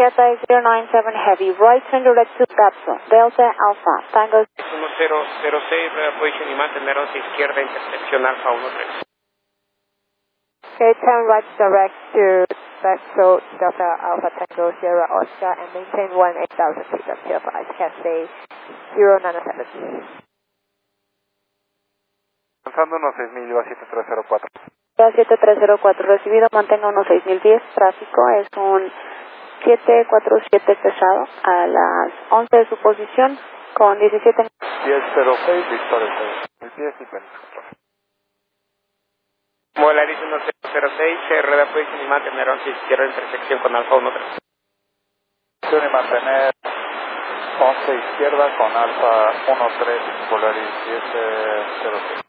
Cathay 097 Heavy, right turn direct to Capsule, Delta Alpha, Tango. 1006, rueda position y mantener hacia izquierda, intersección Alfa 13. Okay, turn right direct to Capsule, Delta Alpha, Tango Sierra Oscar, and maintain 18,000 feet of TFI, Cathay 097. Avanzando 16,000, lleva 7304. 7304 recibido, mantenga unos 6010, tráfico es un 747 pesado a las 11 de su posición con 17. 1006, Victoria 1010 y 20. Volaris 1006, rueda position y mantener hacia izquierda, intersección con Alfa 13. Y mantener 11 izquierda con Alfa 13, Volaris 1006.